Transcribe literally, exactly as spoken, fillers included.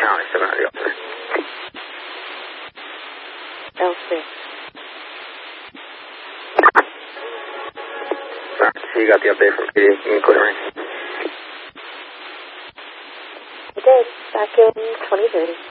County, seven hundred L three. L six. Alright, so you got the update from P D. You can quit ring. I did, back in twenty thirty.